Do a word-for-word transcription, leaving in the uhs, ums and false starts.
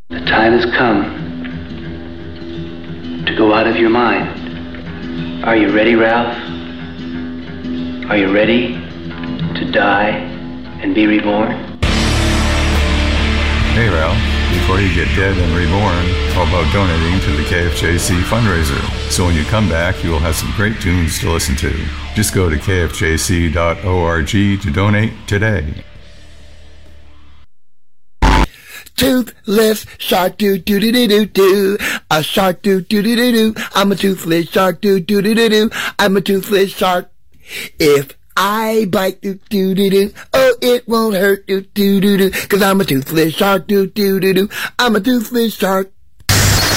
The time has come to go out of your mind. Are you ready, Ralph? Are you ready to die and be reborn? Hey, Ralph. Before you get dead and reborn, how about donating to the K F J C fundraiser? So when you come back, you will have some great tunes to listen to. Just go to k f j c dot org to donate today. Toothless shark, doo doo doo doo doo doo. A shark, doo doo doo doo doo. I'm a toothless shark, doo doo doo doo doo. I'm a toothless shark. If I bite, doo doo doo doo, oh, it won't hurt, doo doo doo doo. Cause I'm a toothless shark, doo doo doo doo. I'm a toothless shark.